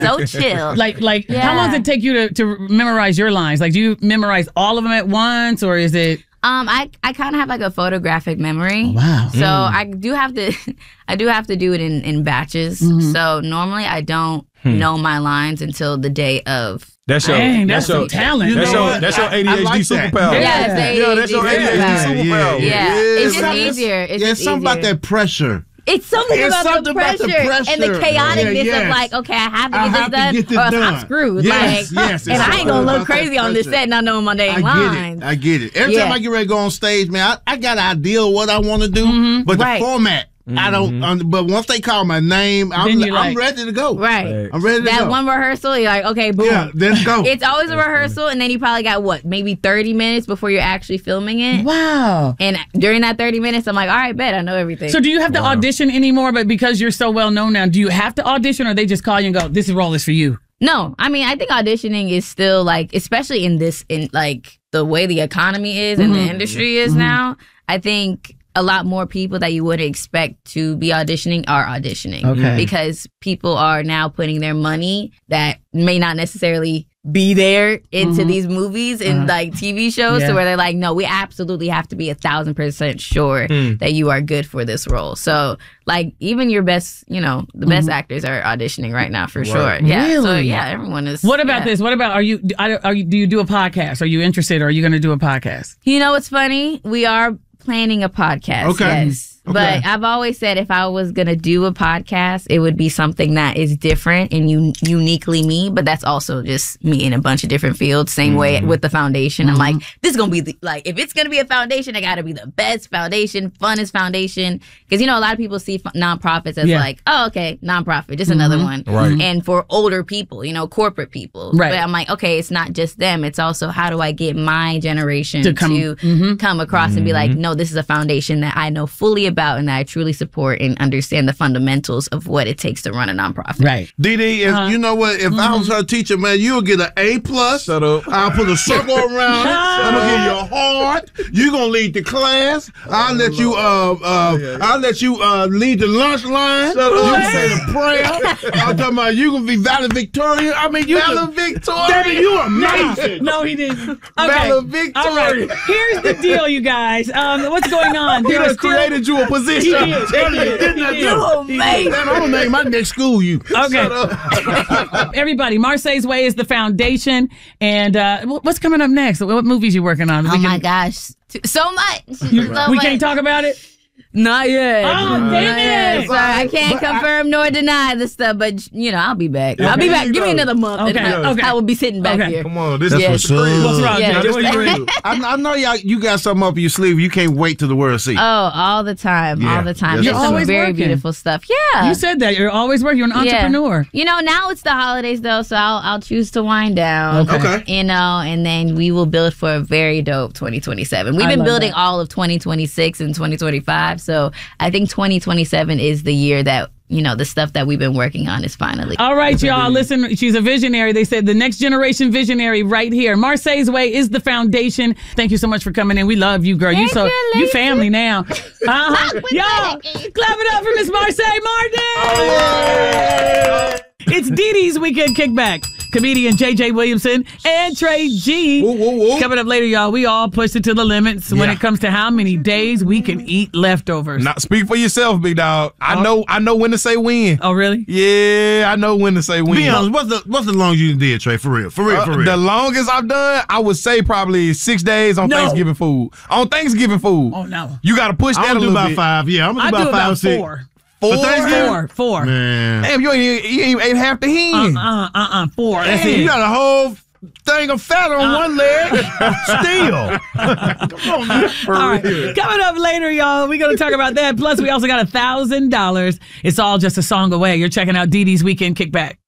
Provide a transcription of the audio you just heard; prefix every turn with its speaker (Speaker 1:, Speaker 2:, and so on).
Speaker 1: So chill.
Speaker 2: Like how long does it take you to memorize your lines? Like, do you memorize all of them at once, or is it?
Speaker 1: I kind of have like a photographic memory.
Speaker 2: Oh, wow.
Speaker 1: So I do have to do it in batches. So normally I don't know my lines until the day of.
Speaker 2: That's your talent.
Speaker 3: That's your ADHD superpower.
Speaker 1: Yeah,
Speaker 3: that's your ADHD superpower.
Speaker 1: Yeah. It's just easier.
Speaker 4: It's something about that pressure.
Speaker 1: It's something about the pressure and the chaoticness of like, okay, I have to get this done or else I'm screwed.
Speaker 4: Yes,
Speaker 1: and I ain't gonna look crazy on this set not knowing my dang lines.
Speaker 4: I get it. Every time I get ready to go on stage, man, I got an idea of what I want to do, but the format, I don't. But once they call my name, I'm ready to go.
Speaker 1: Right.
Speaker 4: I'm ready to go.
Speaker 1: That one rehearsal, you're like, okay, boom.
Speaker 4: Yeah, let's go.
Speaker 1: It's always a rehearsal, and then you probably got, maybe 30 minutes before you're actually filming it.
Speaker 2: Wow.
Speaker 1: And during that 30 minutes, I'm like, all right, bet, I know everything.
Speaker 2: So do you have to audition anymore? But because you're so well known now, do you have to audition, or they just call you and go, this role is for you?
Speaker 1: No. I mean, I think auditioning is still, like, especially in the way the economy is and the industry is now, I think a lot more people that you wouldn't expect to be auditioning are auditioning.
Speaker 2: Okay.
Speaker 1: Because people are now putting their money that may not necessarily be there into these movies and like TV shows to where they're like, no, we absolutely have to be 1,000% sure that you are good for this role. So like even your best, the best actors are auditioning right now for sure. Yeah.
Speaker 2: Really?
Speaker 1: So yeah, everyone is.
Speaker 2: What about this? What about, do you do a podcast? Are you interested, or are you going to do a podcast?
Speaker 1: You know what's funny? We are planning a podcast.
Speaker 4: Okay.
Speaker 1: Yes. Okay. But I've always said if I was going to do a podcast, it would be something that is different and uniquely me, but that's also just me in a bunch of different fields. Same way with the foundation. I'm like, this is going to be, if it's going to be a foundation, I got to be the best foundation, funnest foundation. Because, a lot of people see nonprofits as like, oh, okay, nonprofit, just another one.
Speaker 3: Right.
Speaker 1: And for older people, corporate people.
Speaker 2: Right.
Speaker 1: But I'm like, okay, it's not just them. It's also how do I get my generation to come across and be like, no, this is a foundation that I know fully about and that I truly support and understand the fundamentals of what it takes to run a nonprofit.
Speaker 2: Right.
Speaker 4: Dee, you know what? If I was her teacher, man, you'll get an A+.
Speaker 3: Shut up.
Speaker 4: I'll put a circle around it. I'm gonna give you a heart. You're gonna lead the class. I'll let you lead the lunch line.
Speaker 3: Shut up.
Speaker 4: You can say the prayer. I'm talking about you gonna be valedictorian. I mean, you
Speaker 3: valedictorian.
Speaker 4: Debbie, you amazing.
Speaker 2: No, he didn't. Okay.
Speaker 4: Valedictorian.
Speaker 2: All right. Here's the deal, you guys. What's going on?
Speaker 3: He done created you a position.
Speaker 2: He did.
Speaker 1: You're amazing.
Speaker 4: I'm gonna name my next school you.
Speaker 2: Okay. Everybody, Marseille's Way is the foundation. And what's coming up next? What movies you working on?
Speaker 1: Oh my gosh. So much.
Speaker 2: We can't talk about it?
Speaker 1: Not yet.
Speaker 2: Oh, damn it.
Speaker 1: Sorry, I can't confirm nor deny this stuff, but I'll be back. I'll be back. Give me another month.
Speaker 2: Okay.
Speaker 1: I will be sitting back here.
Speaker 3: Come on, this
Speaker 4: That's
Speaker 3: is
Speaker 4: what's
Speaker 2: wrong,
Speaker 1: Yeah.
Speaker 2: Jay? What you ready?
Speaker 4: I know you got something up your sleeve. You can't wait till the world see.
Speaker 1: Oh, all the time.
Speaker 4: Yeah.
Speaker 1: All the time.
Speaker 4: You're
Speaker 1: There's some
Speaker 2: always
Speaker 1: very
Speaker 2: working.
Speaker 1: beautiful stuff. Yeah.
Speaker 2: You said that. You're always working. You're an entrepreneur.
Speaker 1: Now it's the holidays though, so I'll choose to wind down.
Speaker 4: Okay.
Speaker 1: And then we will build for a very dope 2027. We've been building all of 2026 and 2025, so I think 2027 is the year that the stuff that we've been working on is finally.
Speaker 2: All right, y'all. Listen, she's a visionary. They said the next generation visionary right here. Marseille's Way is the foundation. Thank you so much for coming in. We love you, girl.
Speaker 1: Thank you,
Speaker 2: you family now. Y'all, clap it up for Miss Marseille Martin. It's Dee Dee's Weekend Kickback. Comedian J.J. Williamson and Trey G. Coming up later, y'all. We all pushed it to the limits when it comes to how many days we can eat leftovers.
Speaker 3: Not speak for yourself, big dog. I know when to say when.
Speaker 2: Oh, really?
Speaker 3: Yeah, I know when to say when.
Speaker 4: Be honest, what's the longest you did, Trey? For real.
Speaker 3: The longest I've done, I would say probably 6 days on Thanksgiving food. On Thanksgiving food.
Speaker 2: Oh, no.
Speaker 3: You got to push that a little
Speaker 4: about
Speaker 3: bit.
Speaker 4: 5. Yeah, I'm gonna do about 5 or 6.
Speaker 2: 4.
Speaker 4: Four.
Speaker 2: Man.
Speaker 3: Damn, you ain't ate half the hen.
Speaker 2: 4. That's
Speaker 4: You
Speaker 2: it.
Speaker 4: got a whole thing of fat on one leg. Still. Come on, man.
Speaker 2: All right. Coming up later, y'all, we're going to talk about that. Plus, we also got $1,000. It's all just a song away. You're checking out Dee Dee's Weekend Kickback.